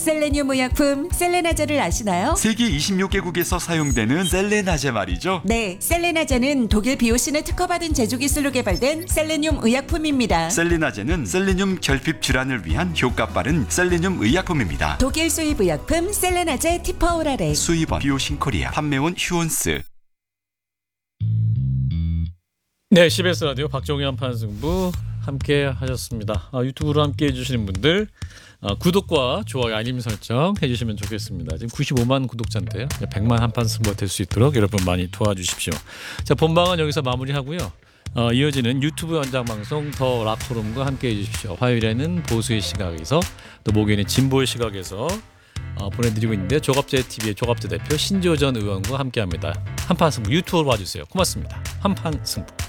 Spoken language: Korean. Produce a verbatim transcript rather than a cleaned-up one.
셀레늄 의약품 셀레나제를 아시나요? 세계 이십육 개국에서 사용되는 셀레나제 말이죠. 네, 셀레나제는 독일 비오신에 특허받은 제조 기술로 개발된 셀레늄 의약품입니다. 셀레나제는 셀레늄 결핍 질환을 위한 효과 빠른 셀레늄 의약품입니다. 독일 수입 의약품 셀레나제 티퍼오랄에 수입원 비오신 코리아, 판매원 휴온스. 네, 씨비에스 라디오 박정희 한판승부 함께 하셨습니다. 아, 유튜브로 함께 해주시는 분들 아, 구독과 좋아요, 알림 설정 해주시면 좋겠습니다. 지금 구십오만 구독자인데요. 백만 한판승부가 될 수 있도록 여러분 많이 도와주십시오. 자, 본방은 여기서 마무리하고요. 어, 이어지는 유튜브 연장방송 더 락포럼과 함께 해주십시오. 화요일에는 보수의 시각에서 또 목요일은 진보의 시각에서 어, 보내드리고 있는데 조갑재 티비의 조갑재 대표 신지호 전 의원과 함께합니다. 한판승부 유튜브로 와주세요. 고맙습니다. 한판승부.